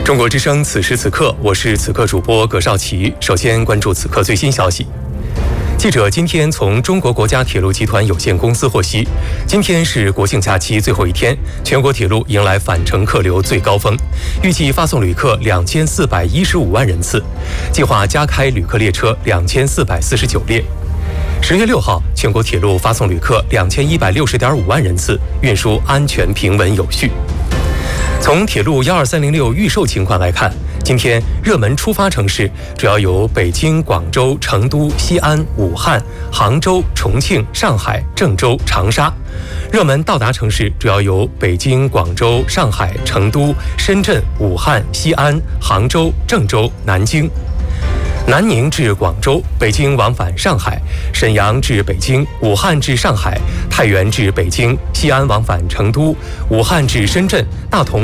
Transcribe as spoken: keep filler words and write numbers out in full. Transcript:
中国之声，此时此刻，我是此刻主播葛少奇。首先关注此刻最新消息。记者今天从中国国家铁路集团有限公司获悉，今天是国庆假期最后一天，全国铁路迎来返程客流最高峰，预计发送旅客两千四百一十五万人次，计划加开旅客列车两千四百四十九列。十月六号，全国铁路发送旅客两千一百六十点五万人次，运输安全平稳有序。从铁路一二三零六预售情况来看，今天热门出发城市主要有北京、广州、成都、西安、武汉、杭州、重庆、上海、郑州、长沙；热门到达城市主要有北京、广州、上海、成都、深圳、武汉、西安、杭州、郑州、南京。南宁至广州，北京往返上海，沈阳至北京，武汉至上海，太原至北京，西安往返成都，武汉至深圳，大同